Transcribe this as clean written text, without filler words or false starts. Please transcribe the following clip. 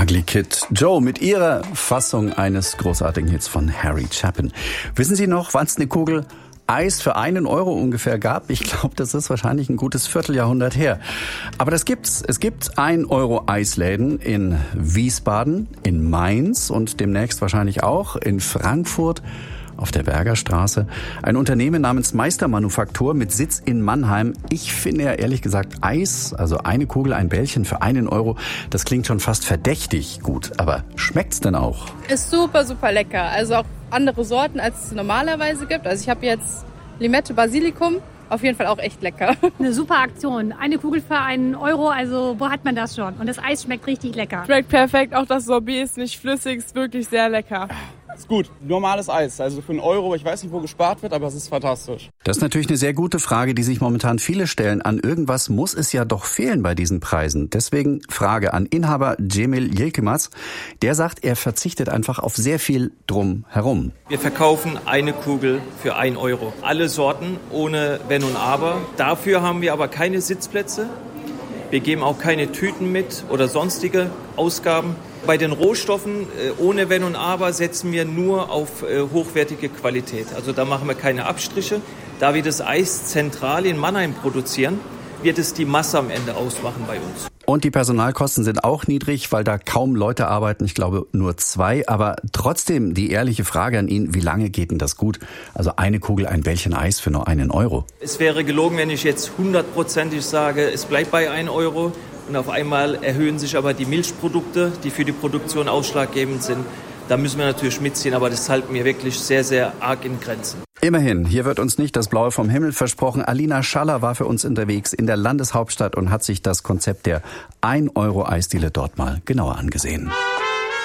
Ugly Kid Joe mit ihrer Fassung eines großartigen Hits von Harry Chapin. Wissen Sie noch, wann es eine Kugel Eis für 1 Euro ungefähr gab? Ich glaube, das ist wahrscheinlich ein gutes Vierteljahrhundert her. Aber das gibt's. Es gibt 1 Euro Eisläden in Wiesbaden, in Mainz und demnächst wahrscheinlich auch in Frankfurt auf der Bergerstraße. Ein Unternehmen namens Meistermanufaktur mit Sitz in Mannheim. Ich finde ja ehrlich gesagt Eis, also eine Kugel, ein Bällchen für 1 Euro, das klingt schon fast verdächtig gut. Aber schmeckt's denn auch? Ist super, super lecker. Also auch andere Sorten, als es normalerweise gibt. Also ich habe jetzt Limette, Basilikum. Auf jeden Fall auch echt lecker. Eine super Aktion. Eine Kugel für 1 Euro, also wo hat man das schon? Und das Eis schmeckt richtig lecker. Schmeckt perfekt, auch das Sorbet ist nicht flüssig, ist wirklich sehr lecker. Ist gut, normales Eis, also für 1 Euro, ich weiß nicht, wo gespart wird, aber es ist fantastisch. Das ist natürlich eine sehr gute Frage, die sich momentan viele stellen. An irgendwas muss es ja doch fehlen bei diesen Preisen. Deswegen Frage an Inhaber Cemil Yilmaz. Der sagt, er verzichtet einfach auf sehr viel drumherum. Wir verkaufen eine Kugel für 1 Euro. Alle Sorten, ohne Wenn und Aber. Dafür haben wir aber keine Sitzplätze. Wir geben auch keine Tüten mit oder sonstige Ausgaben. Bei den Rohstoffen ohne Wenn und Aber setzen wir nur auf hochwertige Qualität. Also da machen wir keine Abstriche. Da wir das Eis zentral in Mannheim produzieren, wird es die Masse am Ende ausmachen bei uns. Und die Personalkosten sind auch niedrig, weil da kaum Leute arbeiten. Ich glaube nur 2. Aber trotzdem die ehrliche Frage an ihn, wie lange geht denn das gut? Also eine Kugel, ein Bällchen Eis für nur 1 Euro. Es wäre gelogen, wenn ich jetzt 100%ig sage, es bleibt bei 1 Euro. Und auf einmal erhöhen sich aber die Milchprodukte, die für die Produktion ausschlaggebend sind. Da müssen wir natürlich mitziehen, aber das halten wir wirklich sehr, sehr arg in Grenzen. Immerhin, hier wird uns nicht das Blaue vom Himmel versprochen. Alina Schaller war für uns unterwegs in der Landeshauptstadt und hat sich das Konzept der 1 Euro Eisdiele dort mal genauer angesehen.